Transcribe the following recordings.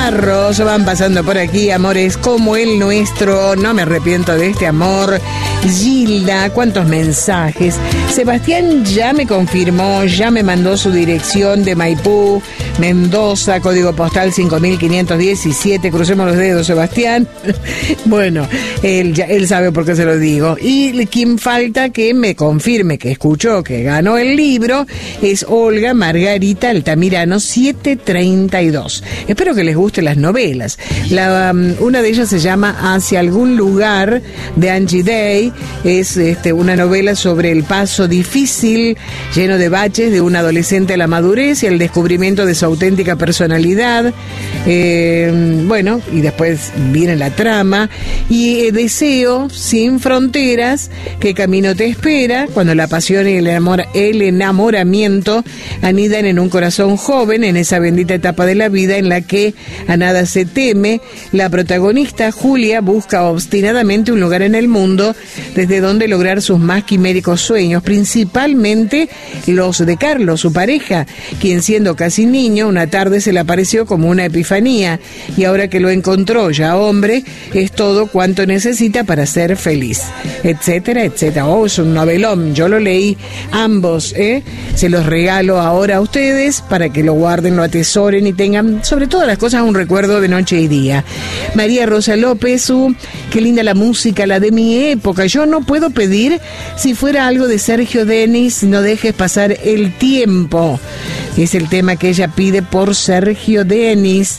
Navarros van pasando por aquí, amores como el nuestro, no me arrepiento de este amor. Gilda, cuántos mensajes. Sebastián ya me confirmó, ya me mandó su dirección de Maipú, Mendoza, código postal 5517. Crucemos los dedos, Sebastián. Bueno, él sabe por qué se lo digo. Y quien falta que me confirme que escuchó que ganó el libro es Olga Margarita Altamirano, 732. Espero que les gusten las novelas. Una de ellas se llama Hacia algún lugar, de Angie Day. Es una novela sobre el paso difícil, lleno de baches, de un adolescente a la madurez y el descubrimiento de su auténtica personalidad. Bueno, y después viene la trama. Y Deseo sin fronteras, ¿qué camino te espera? Cuando la pasión y el enamoramiento anidan en un corazón joven, en esa bendita etapa de la vida en la que a nada se teme, la protagonista Julia busca obstinadamente un lugar en el mundo desde donde lograr sus más quiméricos sueños, principalmente los de Carlos, su pareja, quien siendo casi niño, una tarde se le apareció como una epifanía y ahora que lo encontró ya hombre, es todo cuanto necesita para ser feliz, etcétera, etcétera. Oh, es un novelón, yo lo leí ambos, se los regalo ahora a ustedes para que lo guarden, lo atesoren y tengan sobre todas las cosas un recuerdo de noche y día. María Rosa López, qué linda la música, la de mi época. Yo no puedo pedir si fuera algo de Sergio Denis, No dejes pasar el tiempo. Es el tema que ella pide por Sergio Denis.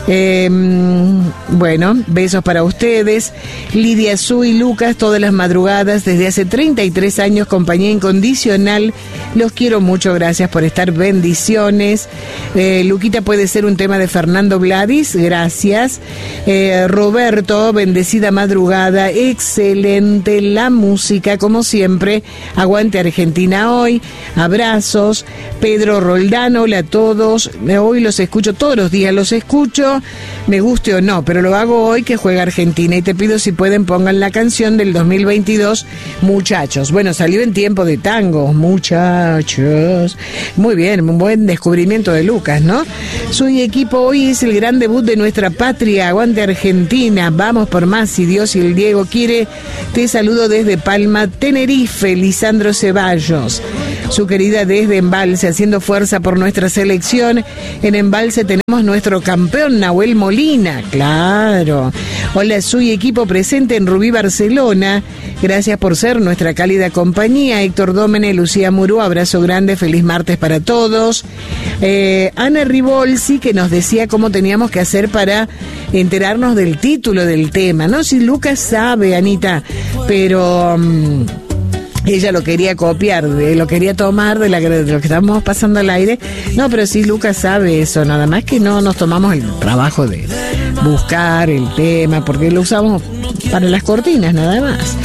Bueno, besos para ustedes. Lidia Su y Lucas, todas las madrugadas, desde hace 33 años, compañía incondicional. Los quiero mucho, gracias por estar, bendiciones. Luquita, puede ser un tema de Fernando Gladys, gracias. Roberto, bendecida madrugada, excelente la música, como siempre. Aguante Argentina hoy, abrazos. Pedro Roldán, hola a todos. Hoy los escucho, todos los días los escucho, me guste o no, pero lo hago hoy que juega Argentina y te pido si pueden pongan la canción del 2022, Muchachos. Bueno, salió en tiempo de tango, Muchachos. Muy bien, un buen descubrimiento de Lucas, ¿no? Soy equipo, hoy es el gran debut de nuestra patria, aguante Argentina, vamos por más si Dios y el Diego quiere. Te saludo desde Palma, Tenerife, Lisandro Ceballos. Su querida desde Embalse, haciendo fuerza por nuestra selección. En Embalse tenemos nuestro campeón Nahuel Molina, claro. Hola, soy equipo presente en Rubí, Barcelona. Gracias por ser nuestra cálida compañía. Héctor Dómene, Lucía Murú, abrazo grande, feliz martes para todos. Ana Ribolsi, que nos decía cómo teníamos que hacer para enterarnos del título del tema. No, si Lucas sabe, Anita, pero... ella lo quería copiar, lo quería tomar de lo que estábamos pasando al aire. No, pero sí, Lucas sabe eso, nada más que no nos tomamos el trabajo de buscar el tema, porque lo usamos para las cortinas, nada más.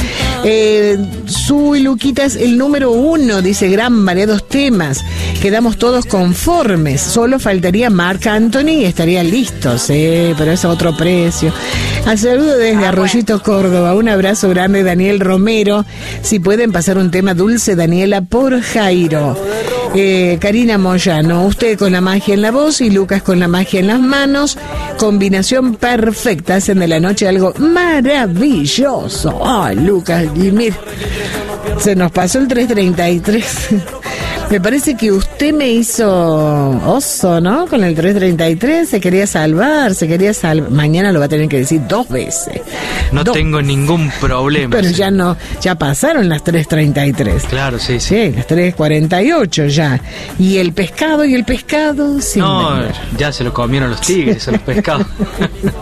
Su y Luquita es el número 1, dice, gran variados temas. Quedamos todos conformes, solo faltaría Marc Anthony y estaría listo, sí, pero es a otro precio. Al saludo desde Arroyito, Córdoba, un abrazo grande, Daniel Romero. Si pueden pasar un tema Dulce Daniela por Jairo. Karina Moyano, usted con la magia en la voz y Lucas con la magia en las manos, combinación perfecta, hacen de la noche algo maravilloso. Ay, Lucas, y mira, se nos pasó el 333. Me parece que usted me hizo oso, ¿no? Con el 333, se quería salvar. Mañana lo va a tener que decir 2 veces. No tengo ningún problema. Pero sí. ya pasaron las 3:33. Claro, sí. Sí, las 3:48 ya. Y el pescado, sin no, vender. ya se lo comieron los tigres a los pescados.